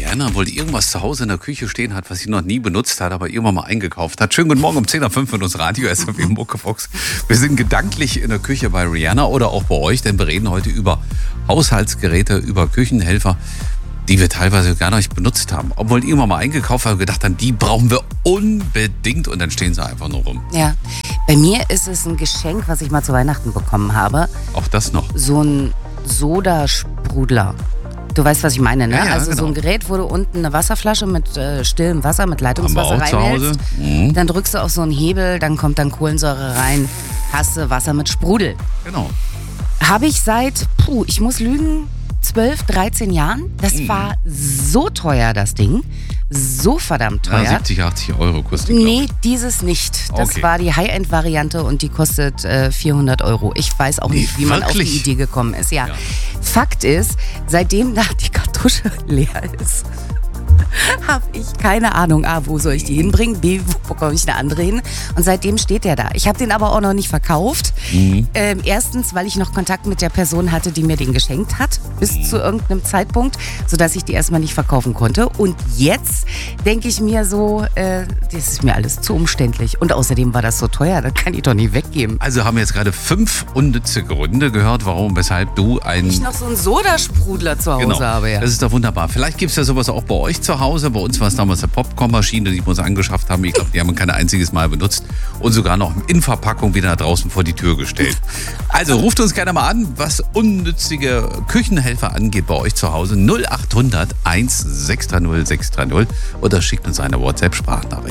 Rihanna wohl irgendwas zu Hause in der Küche stehen hat, was sie noch nie benutzt hat, aber irgendwann mal eingekauft hat. Schönen guten Morgen um 10:05 mit uns Radio SRW Muckefuchs. Wir sind gedanklich in der Küche bei Rihanna oder auch bei euch, denn wir reden heute über Haushaltsgeräte, über Küchenhelfer, die wir teilweise gar nicht benutzt haben. Obwohl irgendwann mal eingekauft haben und gedacht haben, die brauchen wir unbedingt und dann stehen sie einfach nur rum. Ja, bei mir ist es ein Geschenk, was ich mal zu Weihnachten bekommen habe. Auch das noch. So ein Sodasprudler. Du weißt, was ich meine, ne? Ja, also genau. so ein Gerät, wo du unten eine Wasserflasche mit stillem Wasser, mit Leitungswasser Haben wir auch zu Hause. reinhältst. Dann drückst du auf so einen Hebel, dann kommt dann Kohlensäure rein, hast du Wasser mit Sprudel. Genau. Habe ich seit, ich muss lügen, 12, 13 Jahren. Das war so teuer, das Ding. So verdammt teuer. Ja, 70, 80 Euro kostet die, Nee, dieses nicht. Das Okay. war die High-End-Variante und die kostet 400 Euro. Ich weiß auch nicht, wie man auf die wirklich? Idee gekommen ist. Ja. Ja. Fakt ist, seitdem da die Kartusche leer ist, habe ich keine Ahnung, A, wo soll ich die hinbringen, B, wo bekomme ich eine andere hin. Und seitdem steht der da. Ich habe den aber auch noch nicht verkauft. Erstens, weil ich noch Kontakt mit der Person hatte, die mir den geschenkt hat, bis zu irgendeinem Zeitpunkt, sodass ich die erstmal nicht verkaufen konnte. Und jetzt denke ich mir so, das ist mir alles zu umständlich. Und außerdem war das so teuer, das kann ich doch nicht weggeben. Also haben wir jetzt gerade 5 unnütze Gründe gehört, warum, weshalb du Ich noch so einen Sodasprudler zu Hause habe, ja. Das ist doch wunderbar. Vielleicht gibt es ja sowas auch bei euch zu Hause. Bei uns war es damals eine Popcornmaschine, die wir uns angeschafft haben. Ich glaube, die haben wir kein einziges Mal benutzt und sogar noch in Verpackung wieder draußen vor die Tür gestellt. Also ruft uns gerne mal an, was unnützige Küchenhelfer angeht bei euch zu Hause. 0800 1630 630 oder schickt uns eine WhatsApp-Sprachnachricht.